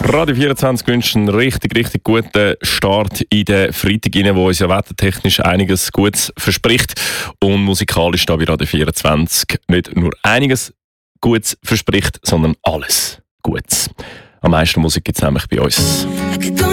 Radio 24 wünscht einen richtig guten Start in den Freitag rein, wo uns ja wettertechnisch einiges Gutes verspricht. Und musikalisch da bei Radio 24 nicht nur einiges Gutes verspricht, sondern alles Gutes. Am meisten Musik gibt es nämlich bei uns.